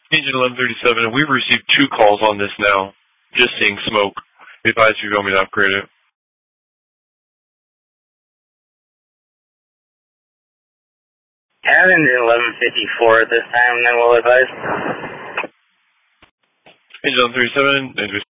Engine 1137, we've received 2 calls on this now. Just seeing smoke. Advise if you want me to upgrade it. Have engine 1154 at this time, then we'll advise. Engine 1137,